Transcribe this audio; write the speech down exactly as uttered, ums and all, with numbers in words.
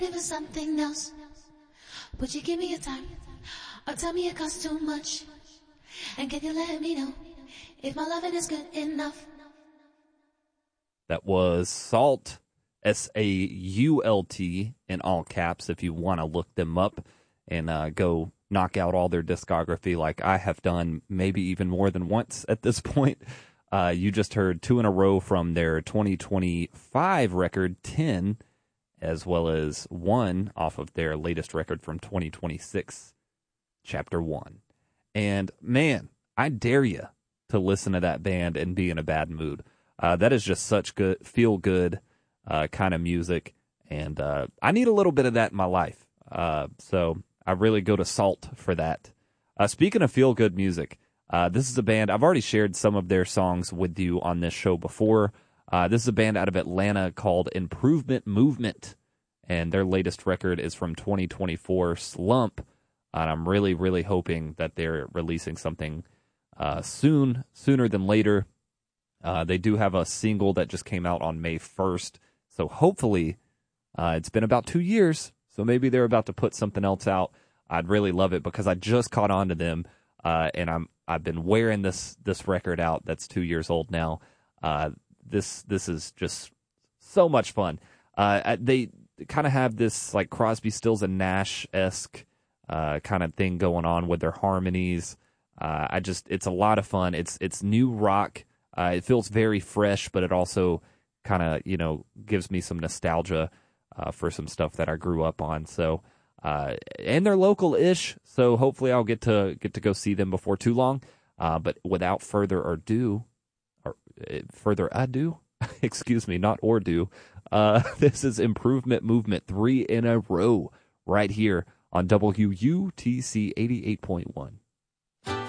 There was something else. Would you give me your time? Or tell me it costs too much? And can you let me know if my loving is good enough? That was Salt, S A U L T, in all caps, if you want to look them up and uh, go knock out all their discography like I have done maybe even more than once at this point. Uh, you just heard two in a row from their twenty twenty-five record, ten, as well as one off of their latest record from twenty twenty-six, Chapter one. And, man, I dare you to listen to that band and be in a bad mood. Uh, that is just such good, feel-good uh, kind of music, and uh, I need a little bit of that in my life. Uh, so I really go to Salt for that. Uh, speaking of feel-good music, uh, this is a band, I've already shared some of their songs with you on this show before. Uh, this is a band out of Atlanta called Improvement Movement, and their latest record is from twenty twenty-four, Slump. And I'm really, really hoping that they're releasing something uh, soon, sooner than later. Uh, they do have a single that just came out on May first, so hopefully uh, it's been about two years, so maybe they're about to put something else out. I'd really love it because I just caught on to them, uh, and I'm I've been wearing this this record out that's two years old now. Uh, this this is just so much fun. Uh, they kind of have this like Crosby, Stills and Nash-esque uh, kind of thing going on with their harmonies. Uh, I just it's a lot of fun. It's it's new rock. Uh, it feels very fresh, but it also kind of, you know, gives me some nostalgia uh, for some stuff that I grew up on. So, uh, and they're local-ish, so hopefully I'll get to get to go see them before too long. Uh, but without further ado, or uh, further ado, excuse me, not or do. Uh, this is Improvement Movement, three in a row, right here on W U T C eighty-eight point one.